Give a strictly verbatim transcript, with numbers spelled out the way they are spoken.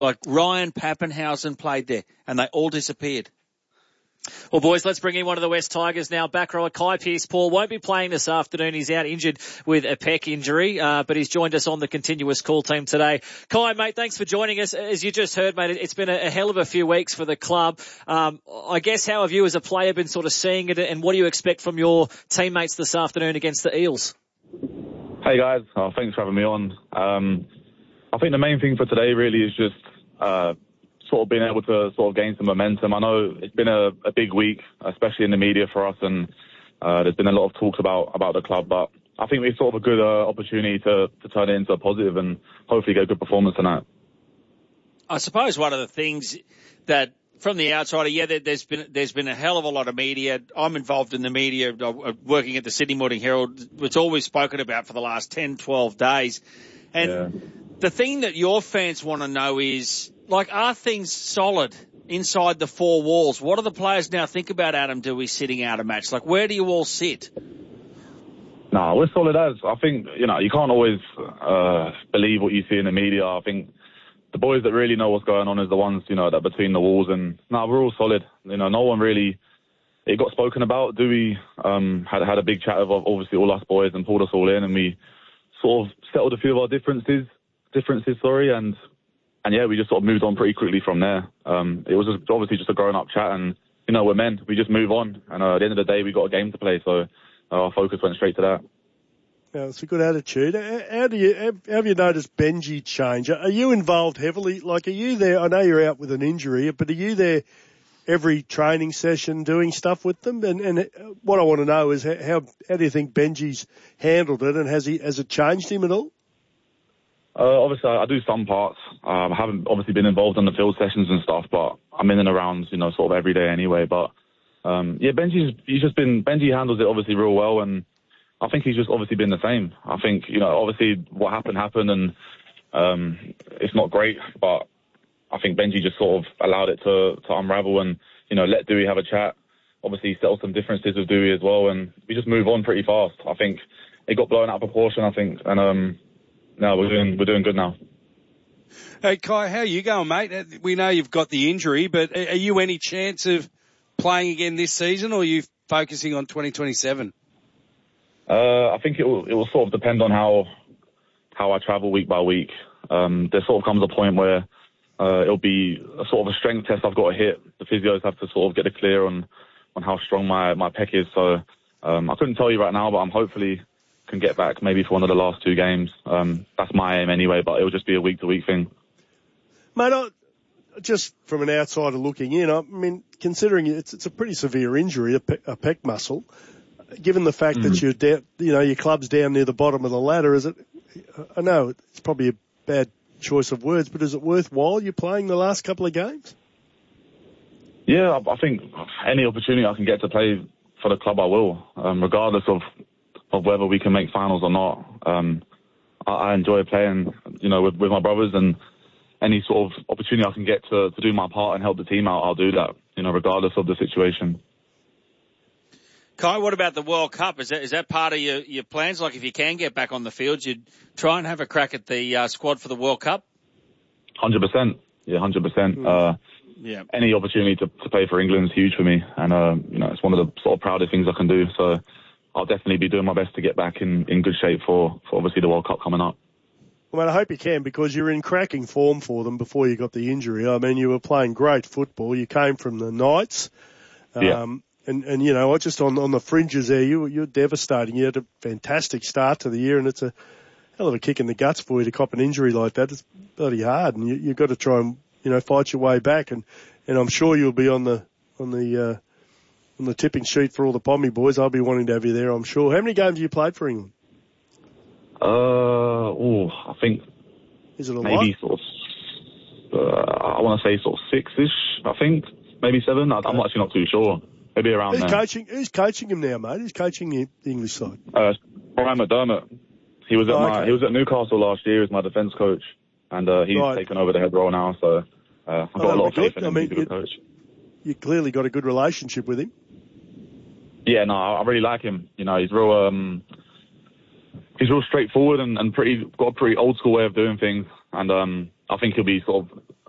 Like Ryan Pappenhausen played there, and they all disappeared. Well, boys, let's bring in one of the West Tigers now. Back rower Kai Pearce-Paul won't be playing this afternoon. He's out injured with a pec injury, uh, but he's joined us on the continuous call team today. Kai, mate, thanks for joining us. As you just heard, mate, it's been a, a hell of a few weeks for the club. Um, I guess how have you as a player been sort of seeing it, and what do you expect from your teammates this afternoon against the Eels? Hey, guys. Oh, thanks for having me on. Um, I think the main thing for today really is just uh, sort of being able to sort of gain some momentum. I know it's been a, a big week, especially in the media for us, and uh, there's been a lot of talks about, about the club, but I think it's sort of a good uh, opportunity to, to turn it into a positive and hopefully get a good performance tonight. I suppose one of the things that from the outsider, yeah, there, there's been there's been a hell of a lot of media. I'm involved in the media, uh, working at the Sydney Morning Herald. It's always spoken about for the last ten, twelve days. And yeah. The thing that your fans want to know is, like, are things solid inside the four walls? What do the players now think about Adam Doueihi sitting out a match? Like, where do you all sit? No, we're solid as. I think, you know, you can't always uh, believe what you see in the media. I think the boys that really know what's going on is the ones, you know, that are between the walls. And, no, we're all solid. You know, no one really, it got spoken about. Doueihi um, had, had a big chat of, obviously, all us boys and pulled us all in. And we sort of settled a few of our differences, differences, sorry, and And yeah, we just sort of moved on pretty quickly from there. Um, it was just, obviously just a grown-up chat, and you know we're men. We just move on, and uh, at the end of the day, we got a game to play, so uh, our focus went straight to that. Yeah, it's a good attitude. How do you how have you noticed Benji change? Are you involved heavily? Like, are you there? I know you're out with an injury, but are you there every training session doing stuff with them? And, and what I want to know is how how do you think Benji's handled it, and has he has it changed him at all? Uh, obviously, I, I do some parts. Um, I haven't obviously been involved in the field sessions and stuff, but I'm in and around, you know, sort of every day anyway. But um, yeah, Benji's he's just been Benji handles it obviously real well, and I think he's just obviously been the same. I think, you know, obviously what happened happened, and um, it's not great, but I think Benji just sort of allowed it to to unravel and, you know, let Doueihi have a chat. Obviously, settle some differences with Doueihi as well, and we just move on pretty fast. I think it got blown out of proportion, I think, and um. No, we're doing we're doing good now. Hey, Kai, how are you going, mate? We know you've got the injury, but are you any chance of playing again this season, or are you focusing on twenty twenty-seven? Uh, I think it will it will sort of depend on how how I travel week by week. Um, there sort of comes a point where uh, it'll be a sort of a strength test I've got to hit. The physios have to sort of get a clear on on how strong my my pec is. So um, I couldn't tell you right now, but I'm hopefully can get back maybe for one of the last two games. Um, that's my aim anyway, but it'll just be a week-to-week thing. Mate, I, just from an outsider looking in, I mean, considering it's, it's a pretty severe injury, a, pe- a pec muscle, given the fact mm. that you're down, you know, your club's down near the bottom of the ladder, is it, I know it's probably a bad choice of words, but is it worthwhile you playing the last couple of games? Yeah, I, I think any opportunity I can get to play for the club, I will, um, regardless of of whether we can make finals or not. Um, I, I enjoy playing, you know, with, with my brothers, and any sort of opportunity I can get to, to do my part and help the team out, I'll do that, you know, regardless of the situation. Kai, what about the World Cup? Is that is that part of your, your plans? Like, if you can get back on the field, you'd try and have a crack at the uh, squad for the World Cup? one hundred percent. Yeah, one hundred percent. Mm. Uh, yeah. Any opportunity to, to play for England is huge for me. And, uh, you know, it's one of the sort of proudest things I can do. So I'll definitely be doing my best to get back in, in good shape for, for obviously the World Cup coming up. Well, mate, I hope you can, because you're in cracking form for them before you got the injury. I mean, you were playing great football. You came from the Knights. Um, yeah. And, and, you know, just on, on the fringes there, you, you're devastating. You had a fantastic start to the year, and it's a hell of a kick in the guts for you to cop an injury like that. It's bloody hard, and you, you've got to try and, you know, fight your way back. And, and I'm sure you'll be on the, on the, uh, on the tipping sheet for all the Pommy boys. I'll be wanting to have you there, I'm sure. How many games have you played for England? Uh, oh, I think Is it a maybe lot? sort of, uh, I want to say sort of six-ish, I think. Maybe seven. I, I'm actually not too sure. Maybe around who's there. Coaching, who's coaching him now, mate? Who's coaching the, the English side? Uh, Brian McDermott. He was at oh, my, okay. he was at Newcastle last year as my defence coach, and uh, he's right. taken over the head role now. So uh, I've got oh, a lot of faith good. in him. I mean, he's a good coach. You clearly got a good relationship with him. Yeah, no, I really like him. You know, he's real. Um, he's real straightforward and, and pretty got a pretty old school way of doing things. And um, I think he'll be sort of